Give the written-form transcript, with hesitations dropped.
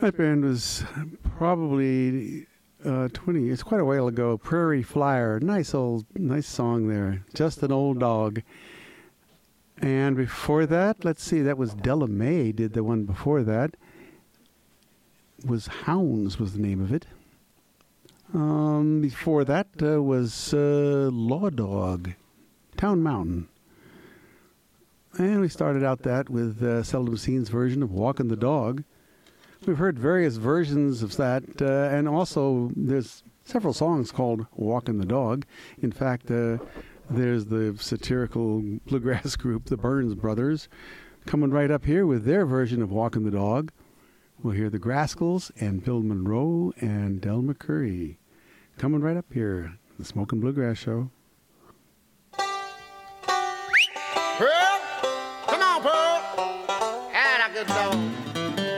That band was probably 20. It's quite a while ago. Prairie Flyer. Nice song there. Just an Old Dog. And before that, let's see, that was Della Mae did the one before that. Was Hounds was the name of it. Before that was Law Dog, Town Mountain. And we started out that with Seldom Seen's version of Walking the Dog. We've heard various versions of that, and also there's several songs called Walking the Dog. In fact, there's the satirical bluegrass group, the Burns Brothers, coming right up here with their version of Walking the Dog. We'll hear the Grascals and Bill Monroe and Del McCoury coming right up here, the Smokin' Bluegrass Show. Pearl, come on, Pearl. Had a good dog.